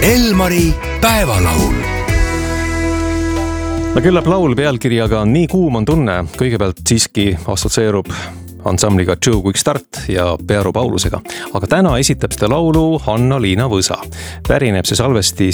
Elmari päevalaul. No küllap laul pealkirjaga Nii kuum on tunne kõigepealt siiski assotsieerub ansambliga Joe Quick Start ja Pearu Paulusega. Aga täna esitab seda laulu Hanna-Liina Võsa. Pärineb see salvesti